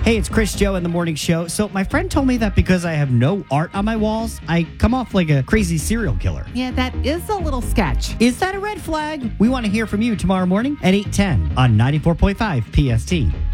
Hey, it's Chris Joe in the morning show. So my friend told me that because I have no art on my walls, I come off like a crazy serial killer. Yeah, that is a little sketch. Is that a red flag? We want to hear from you tomorrow morning at 8:10 on 94.5 PST.